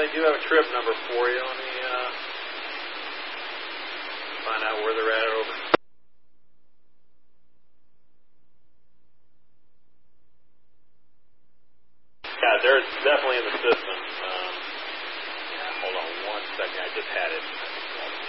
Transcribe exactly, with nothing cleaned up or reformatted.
I do have a trip number for you. Let me uh, find out where they're at over. Yeah, they're definitely in the system. Um, yeah, hold on one second. I just had it.